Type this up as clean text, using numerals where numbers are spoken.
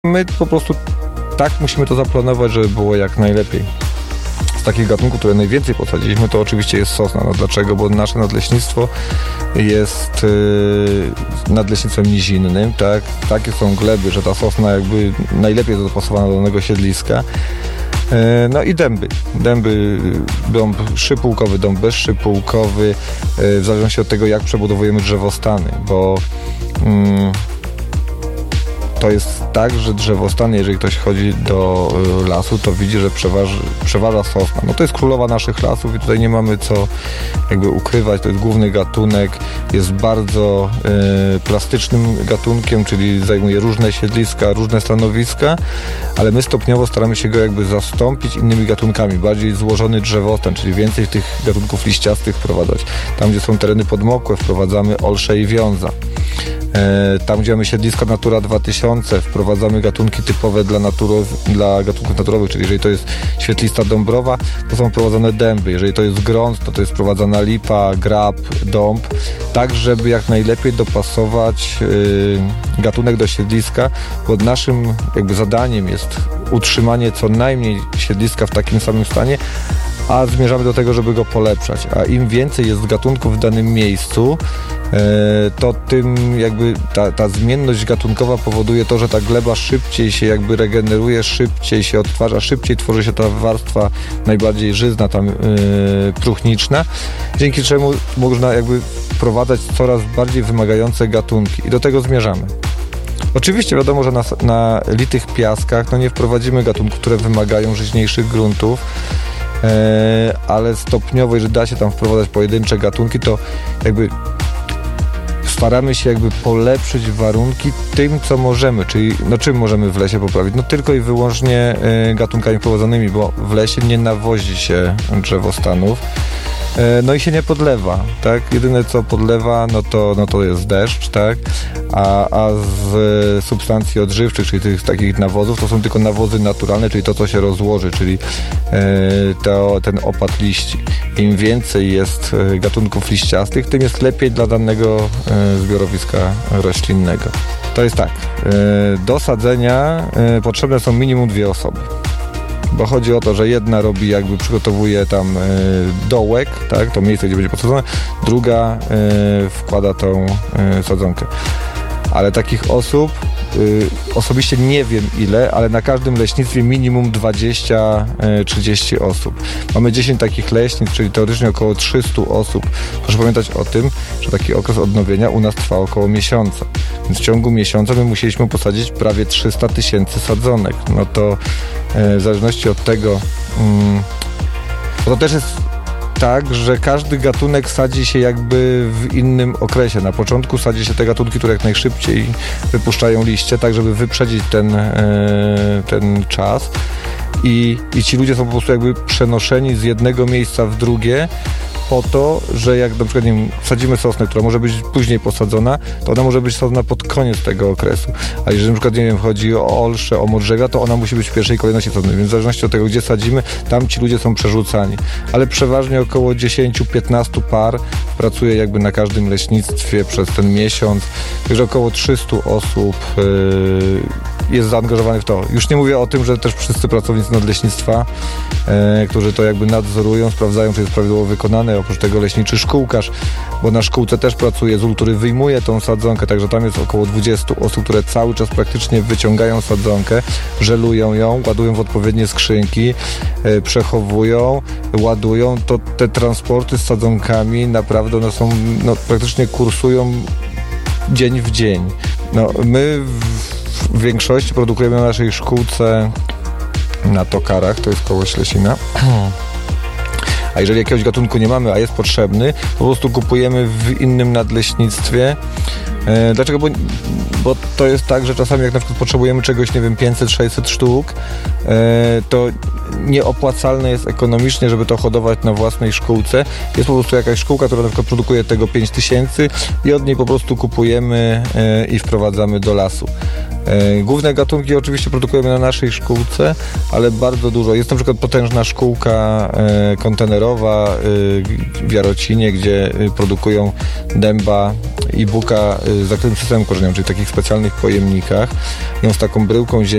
My po prostu tak musimy to zaplanować, żeby było jak najlepiej. Z takich gatunków, które najwięcej posadziliśmy, to oczywiście jest sosna. No dlaczego? Bo nasze nadleśnictwo jest nadleśnictwem nizinnym, tak? Takie są gleby, że ta sosna jakby najlepiej jest dopasowana do danego siedliska. No i dęby, dąb szypułkowy, dąb bezszypułkowy, w zależności od tego, jak przebudowujemy drzewostany, bo to jest tak, że drzewostany, jeżeli ktoś chodzi do lasu, to widzi, że przeważa sosna. No to jest królowa naszych lasów i tutaj nie mamy co jakby ukrywać. To jest główny gatunek, jest bardzo plastycznym gatunkiem, czyli zajmuje różne siedliska, różne stanowiska, ale my stopniowo staramy się go jakby zastąpić innymi gatunkami. Bardziej złożony drzewostan, czyli więcej tych gatunków liściastych wprowadzać. Tam, gdzie są tereny podmokłe, wprowadzamy olsze i wiąza. Tam, gdzie mamy siedliska Natura 2000, wprowadzamy gatunki typowe dla gatunków naturowych, czyli jeżeli to jest świetlista dąbrowa, to są wprowadzane dęby. Jeżeli to jest grąd, to jest wprowadzana lipa, grab, dąb, tak żeby jak najlepiej dopasować gatunek do siedliska, bo naszym jakby zadaniem jest utrzymanie co najmniej siedliska w takim samym stanie, a zmierzamy do tego, żeby go polepszać. A im więcej jest gatunków w danym miejscu, to tym jakby ta zmienność gatunkowa powoduje to, że ta gleba szybciej się jakby regeneruje, szybciej się odtwarza, szybciej tworzy się ta warstwa najbardziej żyzna, tam próchniczna, dzięki czemu można jakby wprowadzać coraz bardziej wymagające gatunki i do tego zmierzamy. Oczywiście wiadomo, że na litych piaskach nie wprowadzimy gatunków, które wymagają żyźniejszych gruntów, ale stopniowo, jeżeli da się tam wprowadzać pojedyncze gatunki, to jakby staramy się jakby polepszyć warunki tym, co możemy, czyli czym możemy w lesie poprawić? Tylko i wyłącznie gatunkami wprowadzonymi, bo w lesie nie nawozi się drzewostanów. No i się nie podlewa, tak? Jedyne co podlewa, to jest deszcz, tak? A z substancji odżywczych, czyli tych takich nawozów, to są tylko nawozy naturalne, czyli to, co się rozłoży, czyli ten opad liści. Im więcej jest gatunków liściastych, tym jest lepiej dla danego zbiorowiska roślinnego. To jest tak, do sadzenia potrzebne są minimum 2 osoby. Bo chodzi o to, że jedna przygotowuje tam dołek, tak, to miejsce, gdzie będzie posadzone, druga wkłada tą sadzonkę. Ale takich osób osobiście nie wiem ile, ale na każdym leśnictwie minimum 20-30 osób. Mamy 10 takich leśnictw, czyli teoretycznie około 300 osób. Proszę pamiętać o tym, że taki okres odnowienia u nas trwa około miesiąca. Więc w ciągu miesiąca my musieliśmy posadzić prawie 300 000 sadzonek. No to w zależności od tego, to też jest tak, że każdy gatunek sadzi się jakby w innym okresie. Na początku sadzi się te gatunki, które jak najszybciej wypuszczają liście, tak żeby wyprzedzić ten czas. I ci ludzie są po prostu jakby przenoszeni z jednego miejsca w drugie po to, że jak na przykład sadzimy sosnę, która może być później posadzona, to ona może być sadzona pod koniec tego okresu. A jeżeli na przykład, chodzi o olsze, o modrzewia, to ona musi być w pierwszej kolejności sadzona. Więc w zależności od tego, gdzie sadzimy, tam ci ludzie są przerzucani. Ale przeważnie około 10-15 par pracuje jakby na każdym leśnictwie przez ten miesiąc. Także około 300 osób jest zaangażowanych w to. Już nie mówię o tym, że też wszyscy pracownicy nadleśnictwa, którzy to jakby nadzorują, sprawdzają, czy jest prawidłowo wykonane. Oprócz tego leśniczy szkółkarz, bo na szkółce też pracuje zul, który wyjmuje tą sadzonkę, także tam jest około 20 osób, które cały czas praktycznie wyciągają sadzonkę, żelują ją, ładują w odpowiednie skrzynki, przechowują, ładują. To te transporty z sadzonkami naprawdę one są, praktycznie kursują dzień w dzień. My w większości produkujemy na naszej szkółce na Tokarach, to jest koło Ślesina. A jeżeli jakiegoś gatunku nie mamy, a jest potrzebny, po prostu kupujemy w innym nadleśnictwie. Dlaczego? Bo to jest tak, że czasami jak na przykład potrzebujemy czegoś, 500-600 sztuk, to nieopłacalne jest ekonomicznie, żeby to hodować na własnej szkółce. Jest po prostu jakaś szkółka, która na przykład produkuje tego 5000 i od niej po prostu kupujemy i wprowadzamy do lasu. Główne gatunki oczywiście produkujemy na naszej szkółce, ale bardzo dużo. Jest na przykład potężna szkółka kontenerowa w Jarocinie, gdzie produkują dęba i buka z zakrytym systemem korzeniowym, czyli w takich specjalnych pojemnikach. Ją z taką bryłką ziemi